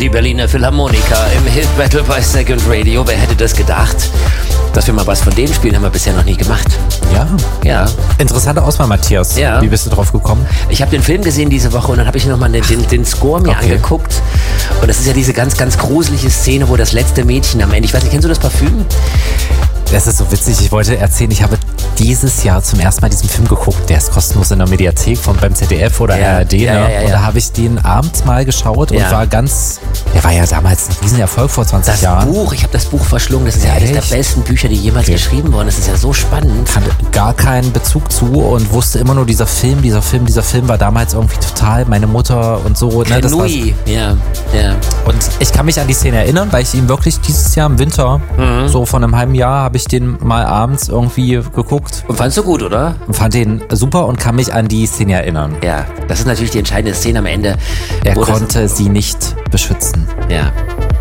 Die Berliner Philharmoniker im Hit Battle bei Second Radio. Wer hätte das gedacht? Dass wir mal was von denen spielen, haben wir bisher noch nie gemacht. Ja. Ja. Interessante Auswahl, Matthias. Ja. Wie bist du drauf gekommen? Ich habe den Film gesehen diese Woche und dann habe ich nochmal den Score mir angeguckt. Und das ist ja diese ganz, ganz gruselige Szene, wo das letzte Mädchen am Ende, ich weiß nicht, kennst du das Parfüm? Das ist so witzig. Ich wollte erzählen, ich habe dieses Jahr zum ersten Mal diesen Film geguckt. Der ist kostenlos in der Mediathek beim ZDF oder ARD. Ja. Und da habe ich den abends mal geschaut und war der war ja damals ein Riesenerfolg vor 20 Jahren. Ich habe das Buch verschlungen. Das ist ja eines der besten Bücher, die jemals geschrieben wurden. Das ist ja so spannend. Hatte gar keinen Bezug zu und wusste immer nur, dieser Film war damals irgendwie total meine Mutter und so. Ne, das war, ja. Und ich kann mich an die Szene erinnern, weil ich ihn wirklich dieses Jahr im Winter, so von einem halben Jahr, habe ich den mal abends irgendwie geguckt. Und fandst du gut, oder? Und fand den super und kann mich an die Szene erinnern. Ja, das ist natürlich die entscheidende Szene am Ende. Er konnte sie nicht beschützen. Ja.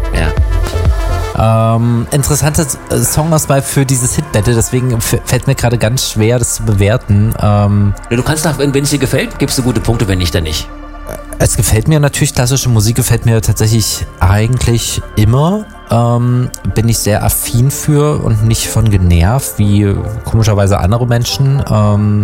Interessante Songauswahl für dieses Hit-Battle, deswegen fällt mir gerade ganz schwer, das zu bewerten. Du kannst nach, wenn es dir gefällt, gibst du gute Punkte, wenn nicht, dann nicht. Es gefällt mir natürlich, klassische Musik gefällt mir tatsächlich eigentlich immer. Bin ich sehr affin für und nicht von genervt, wie komischerweise andere Menschen.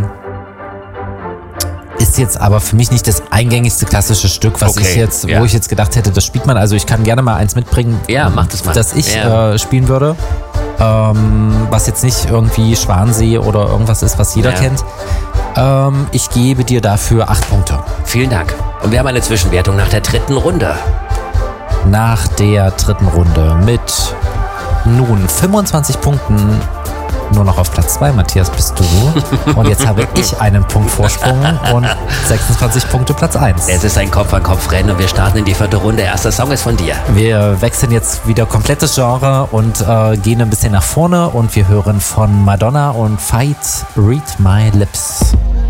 Ist jetzt aber für mich nicht das eingängigste klassische Stück, wo ich jetzt gedacht hätte, das spielt man. Also ich kann gerne mal eins mitbringen, mach das mal. Das ich spielen würde. Was jetzt nicht irgendwie Schwansee oder irgendwas ist, was jeder kennt. Ich gebe dir dafür 8 Punkte. Vielen Dank. Und wir haben eine Zwischenwertung nach der dritten Runde. Nach der dritten Runde mit nun 25 Punkten nur noch auf Platz 2, Matthias, bist du. Und jetzt habe ich einen Punkt Vorsprung und 26 Punkte Platz 1. Es ist ein Kopf-an-Kopf-Rennen und wir starten in die vierte Runde. Erster Song ist von dir. Wir wechseln jetzt wieder komplettes Genre und gehen ein bisschen nach vorne und wir hören von Madonna und Fight Read My Lips.